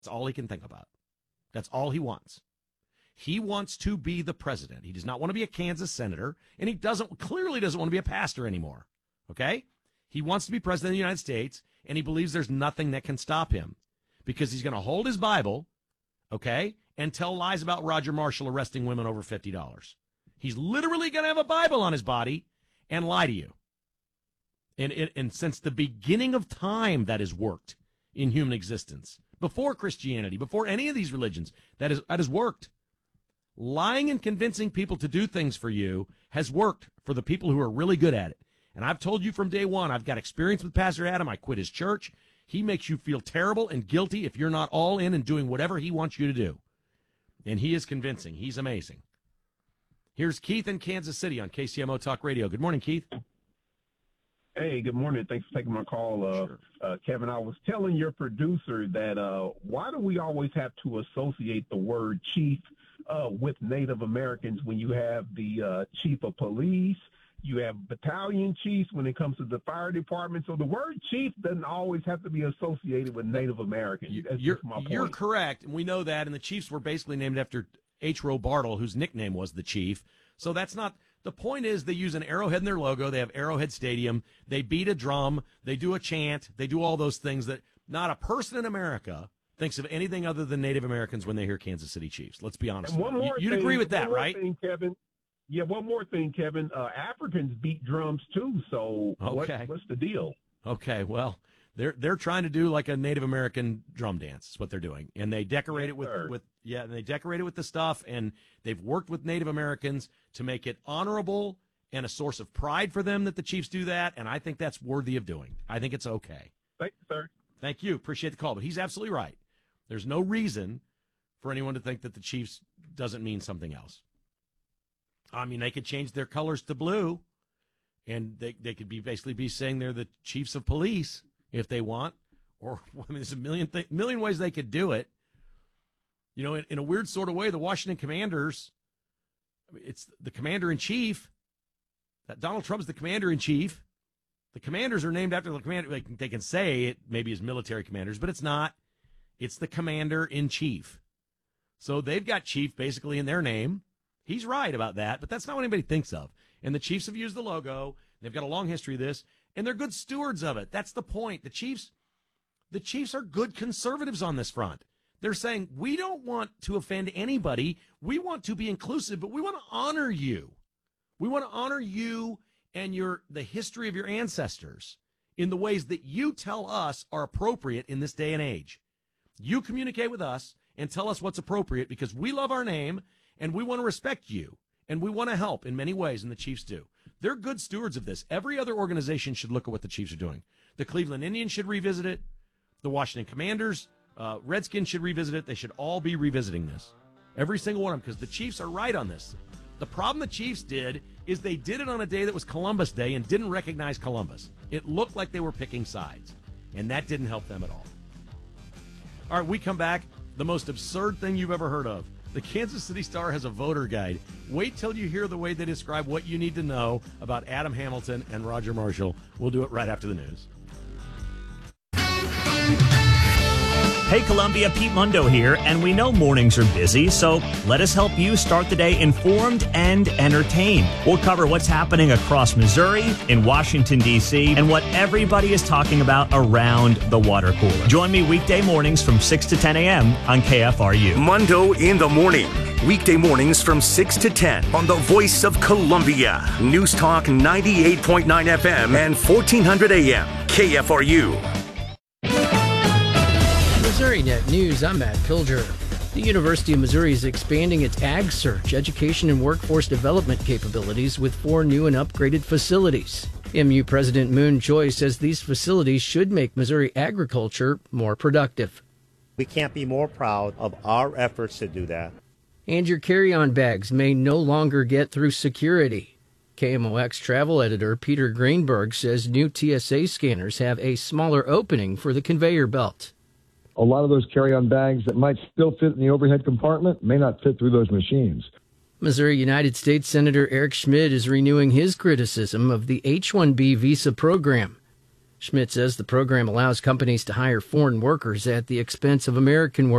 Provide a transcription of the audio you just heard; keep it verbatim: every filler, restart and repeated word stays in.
That's all he can think about. That's all he wants. He wants to be the president. He does not want to be a Kansas senator, and he doesn't clearly doesn't want to be a pastor anymore. Okay? He wants to be president of the United States, and he believes there's nothing that can stop him because he's going to hold his Bible, okay, and tell lies about Roger Marshall arresting women over fifty dollars. He's literally going to have a Bible on his body and lie to you. And, and, and since the beginning of time, that has worked in human existence. Before Christianity, before any of these religions, that, is, that has worked. Lying and convincing people to do things for you has worked for the people who are really good at it. And I've told you from day one, I've got experience with Pastor Adam. I quit his church. He makes you feel terrible and guilty if you're not all in and doing whatever he wants you to do. And he is convincing. He's amazing. Here's Keith in Kansas City on K C M O Talk Radio. Good morning, Keith. Hey, good morning. Thanks for taking my call, uh, Sure. uh, Kevin. I was telling your producer that uh, why do we always have to associate the word chief uh, with Native Americans when you have the uh, chief of police, you have battalion chiefs when it comes to the fire department. So the word chief doesn't always have to be associated with Native Americans. That's You're, just my point. you're correct, and we know that, and the Chiefs were basically named after H. Roe Bartle, whose nickname was the Chief. So that's not – the point is they use an arrowhead in their logo. They have Arrowhead Stadium. They beat a drum. They do a chant. They do all those things that not a person in America thinks of anything other than Native Americans when they hear Kansas City Chiefs. Let's be honest. And one more You'd thing, agree with that, one more right? thing, Kevin. Yeah, one more thing, Kevin. Uh, Africans beat drums too. So Okay. what, what's the deal? Okay, well, they're they're trying to do like a Native American drum dance. Is what they're doing, and they decorate Yes, it with sir. with yeah, and they decorate it with the stuff, and they've worked with Native Americans to make it honorable and a source of pride for them that the Chiefs do that, and I think that's worthy of doing. I think it's okay. Thank you, sir. Thank you, appreciate the call, but he's absolutely right. There's no reason for anyone to think that the Chiefs doesn't mean something else. I mean, they could change their colors to blue, and they they could be basically be saying they're the chiefs of police if they want. Or I mean, there's a million th- million ways they could do it. You know, in, in a weird sort of way, the Washington Commanders, I mean, it's the commander in chief. That Donald Trump's the commander in chief. The commanders are named after the commander. Like, they can say it maybe as military commanders, but it's not. It's the commander in chief. So they've got chief basically in their name. He's right about that, but that's not what anybody thinks of. And the Chiefs have used the logo. They've got a long history of this, and they're good stewards of it. That's the point. The Chiefs, the Chiefs are good conservatives on this front. They're saying, we don't want to offend anybody. We want to be inclusive, but we want to honor you. We want to honor you and your the history of your ancestors in the ways that you tell us are appropriate in this day and age. You communicate with us and tell us what's appropriate because we love our name, and we want to respect you, and we want to help in many ways, and the Chiefs do. They're good stewards of this. Every other organization should look at what the Chiefs are doing. The Cleveland Indians should revisit it. The Washington Commanders, uh, Redskins should revisit it. They should all be revisiting this. Every single one of them, because the Chiefs are right on this. The problem the Chiefs did is they did it on a day that was Columbus Day and didn't recognize Columbus. It looked like they were picking sides, and that didn't help them at all. All right, we come back. The most absurd thing you've ever heard of. The Kansas City Star has a voter guide. Wait till you hear the way they describe what you need to know about Adam Hamilton and Roger Marshall. We'll do it right after the news. Hey Columbia, Pete Mundo here, and we know mornings are busy, so let us help you start the day informed and entertained. We'll cover what's happening across Missouri, in Washington, D C, and what everybody is talking about around the water cooler. Join me weekday mornings from six to ten a.m. on K F R U. Mundo in the morning. Weekday mornings from six to ten on the Voice of Columbia. News Talk ninety-eight point nine F M and fourteen hundred A M. K F R U. MissouriNet News, I'm Matt Pilger. The University of Missouri is expanding its Ag Search, education and workforce development capabilities with four new and upgraded facilities. M U President Moon Choi says these facilities should make Missouri agriculture more productive. We can't be more proud of our efforts to do that. And your carry-on bags may no longer get through security. K M O X travel editor Peter Greenberg says new T S A scanners have a smaller opening for the conveyor belt. A lot of those carry-on bags that might still fit in the overhead compartment may not fit through those machines. Missouri United States Senator Eric Schmidt is renewing his criticism of the H one B visa program. Schmidt says the program allows companies to hire foreign workers at the expense of American workers.